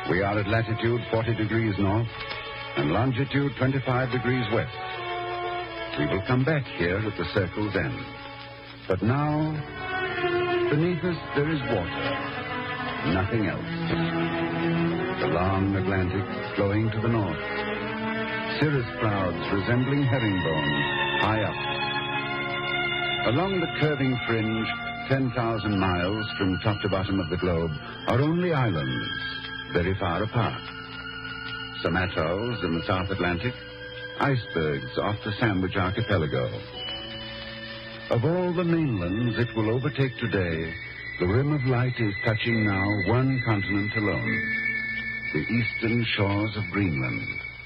We are at latitude 40 degrees north and longitude 25 degrees west. We will come back here at the circle's end. But now, beneath us there is water, nothing else. The long Atlantic flowing to the north. Cirrus clouds resembling herringbones high up. Along the curving fringe, 10,000 miles from top to bottom of the globe, are only islands, very far apart. Some atolls in the South Atlantic, icebergs off the Sandwich Archipelago. Of all the mainlands it will overtake today, the rim of light is touching now one continent alone, the eastern shores of Greenland.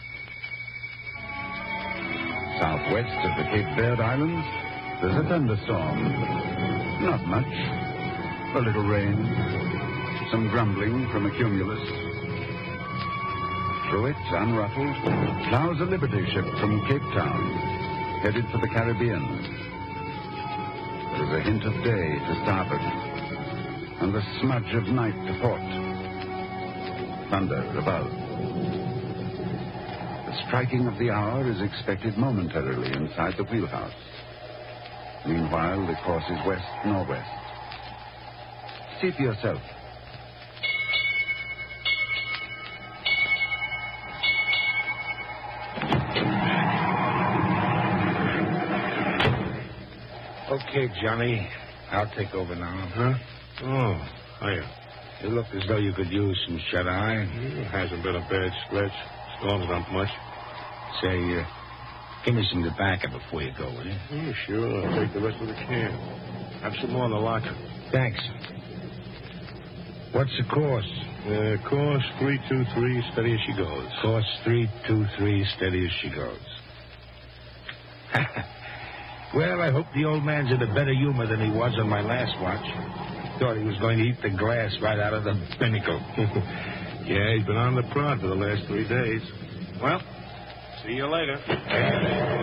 Southwest of the Cape Verde Islands, there's a thunderstorm. Not much. A little rain. Some grumbling from a cumulus. Through it, unruffled, plows a Liberty ship from Cape Town, headed for the Caribbean. There is a hint of day to starboard, and the smudge of night to port. Thunder above. The striking of the hour is expected momentarily inside the wheelhouse. Meanwhile, the course is west-northwest. See for yourself. Okay, Johnny. I'll take over now. Huh? Oh, hiya. You look as though you could use some shut-eye. It hasn't been a bad stretch. Storm's not much. Say, give me some tobacco before you go, will you? Yeah, sure. I'll take the rest of the can. Have some more in the locker. Thanks. What's the course? Course 323, steady as she goes. Course 323, steady as she goes. Well, I hope the old man's in a better humor than he was on my last watch. Thought he was going to eat the glass right out of the binnacle. Yeah, he's been on the prod for the last 3 days. Well, see you later.